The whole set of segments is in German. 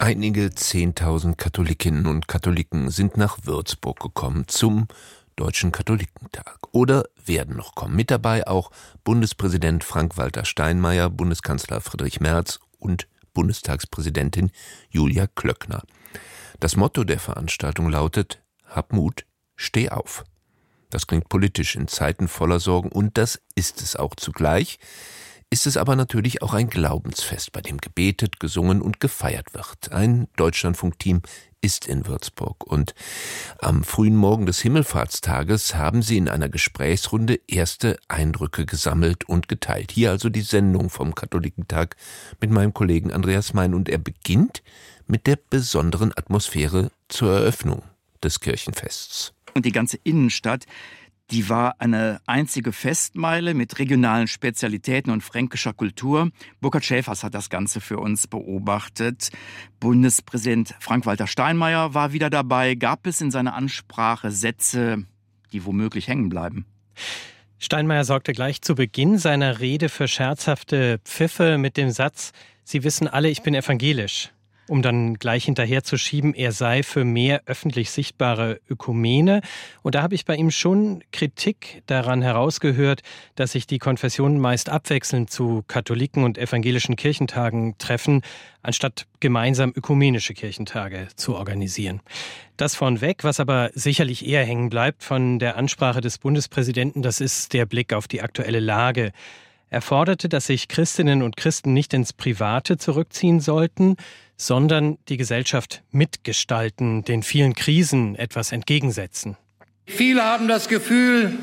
Einige 10.000 Katholikinnen und Katholiken sind nach Würzburg gekommen zum Deutschen Katholikentag oder werden noch kommen. Mit dabei auch Bundespräsident Frank-Walter Steinmeier, Bundeskanzler Friedrich Merz und Bundestagspräsidentin Julia Klöckner. Das Motto der Veranstaltung lautet: Hab Mut, steh auf. Das klingt politisch in Zeiten voller Sorgen, und das ist es auch zugleich. Ist es aber natürlich auch ein Glaubensfest, bei dem gebetet, gesungen und gefeiert wird. Ein Deutschlandfunk-Team ist in Würzburg, und am frühen Morgen des Himmelfahrtstages haben sie in einer Gesprächsrunde erste Eindrücke gesammelt und geteilt. Hier also die Sendung vom Katholikentag mit meinem Kollegen Andreas Mein, und er beginnt mit der besonderen Atmosphäre zur Eröffnung des Kirchenfests. Und die ganze Innenstadt, die war eine einzige Festmeile mit regionalen Spezialitäten und fränkischer Kultur. Burkhard Schäfers hat das Ganze für uns beobachtet. Bundespräsident Frank-Walter Steinmeier war wieder dabei. Gab es in seiner Ansprache Sätze, die womöglich hängen bleiben? Steinmeier sorgte gleich zu Beginn seiner Rede für scherzhafte Pfiffe mit dem Satz: Sie wissen alle, ich bin evangelisch. Um dann gleich hinterherzuschieben, er sei für mehr öffentlich sichtbare Ökumene. Und da habe ich bei ihm schon Kritik daran herausgehört, dass sich die Konfessionen meist abwechselnd zu Katholiken und evangelischen Kirchentagen treffen, anstatt gemeinsam ökumenische Kirchentage zu organisieren. Das vornweg, was aber sicherlich eher hängen bleibt von der Ansprache des Bundespräsidenten, das ist der Blick auf die aktuelle Lage. Er forderte, dass sich Christinnen und Christen nicht ins Private zurückziehen sollten, sondern die Gesellschaft mitgestalten, den vielen Krisen etwas entgegensetzen. Viele haben das Gefühl,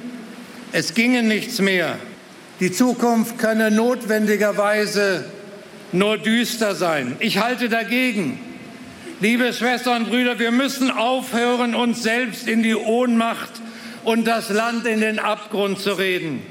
es ginge nichts mehr. Die Zukunft könne notwendigerweise nur düster sein. Ich halte dagegen. Liebe Schwestern und Brüder, wir müssen aufhören, uns selbst in die Ohnmacht und das Land in den Abgrund zu reden.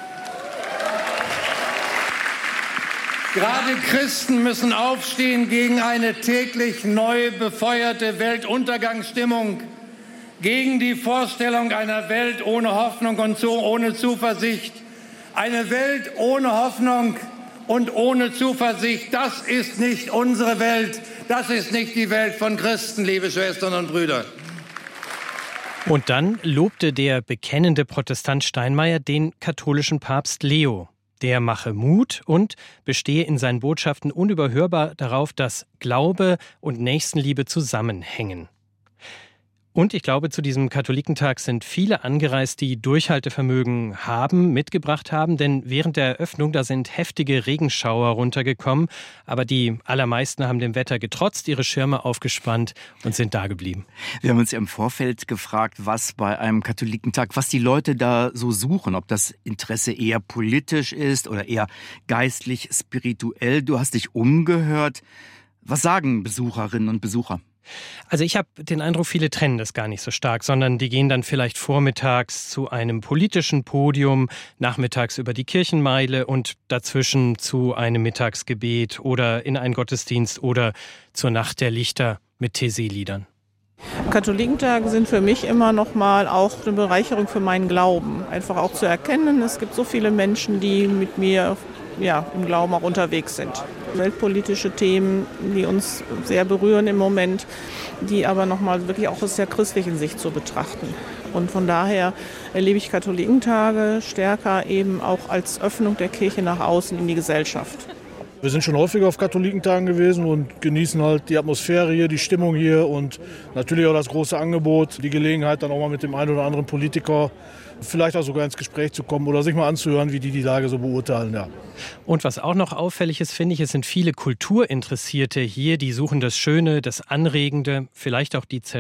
Gerade Christen müssen aufstehen gegen eine täglich neu befeuerte Weltuntergangsstimmung, gegen die Vorstellung einer Welt ohne Hoffnung und ohne Zuversicht. Eine Welt ohne Hoffnung und ohne Zuversicht, das ist nicht unsere Welt, das ist nicht die Welt von Christen, liebe Schwestern und Brüder. Und dann lobte der bekennende Protestant Steinmeier den katholischen Papst Leo. Der mache Mut und bestehe in seinen Botschaften unüberhörbar darauf, dass Glaube und Nächstenliebe zusammenhängen. Und ich glaube, zu diesem Katholikentag sind viele angereist, die Durchhaltevermögen mitgebracht haben, denn während der Eröffnung, da sind heftige Regenschauer runtergekommen, aber die allermeisten haben dem Wetter getrotzt, ihre Schirme aufgespannt und sind da geblieben. Wir haben uns ja im Vorfeld gefragt, was bei einem Katholikentag, was die Leute da so suchen, ob das Interesse eher politisch ist oder eher geistlich, spirituell. Du hast dich umgehört. Was sagen Besucherinnen und Besucher? Also ich habe den Eindruck, viele trennen das gar nicht so stark, sondern die gehen dann vielleicht vormittags zu einem politischen Podium, nachmittags über die Kirchenmeile und dazwischen zu einem Mittagsgebet oder in einen Gottesdienst oder zur Nacht der Lichter mit Taizé-Liedern. Katholikentage sind für mich immer noch mal auch eine Bereicherung für meinen Glauben. Einfach auch zu erkennen, es gibt so viele Menschen, die mit mir im Glauben auch unterwegs sind. Weltpolitische Themen, die uns sehr berühren im Moment, die aber nochmal wirklich auch aus der christlichen Sicht zu betrachten. Und von daher erlebe ich Katholikentage stärker eben auch als Öffnung der Kirche nach außen in die Gesellschaft. Wir sind schon häufiger auf Katholikentagen gewesen und genießen halt die Atmosphäre hier, die Stimmung hier und natürlich auch das große Angebot, die Gelegenheit dann auch mal mit dem einen oder anderen Politiker vielleicht auch sogar ins Gespräch zu kommen oder sich mal anzuhören, wie die Lage so beurteilen. Ja. Und was auch noch auffällig ist, finde ich, es sind viele Kulturinteressierte hier, die suchen das Schöne, das Anregende, vielleicht auch die